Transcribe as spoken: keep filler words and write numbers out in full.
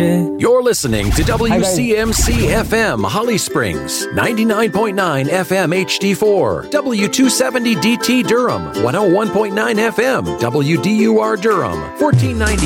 shit. You're listening to W C M C F M Holly Springs, ninety-nine point nine F M H D four, W two seventy D T Durham, one oh one point nine F M W D U R Durham, fourteen ninety